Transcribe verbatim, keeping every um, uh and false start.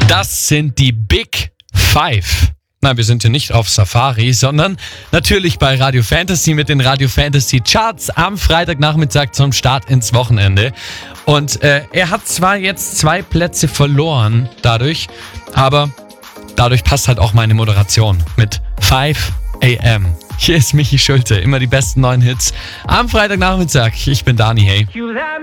Das sind die Big Five. Nein, wir sind hier nicht auf Safari, sondern natürlich bei Radio Fantasy mit den Radio Fantasy Charts am Freitagnachmittag zum Start ins Wochenende. Und äh, er hat zwar jetzt zwei Plätze verloren dadurch, aber dadurch passt halt auch meine Moderation mit five a.m. Hier ist Michi Schulte, immer die besten neuen Hits am Freitagnachmittag. Ich bin Dani, hey.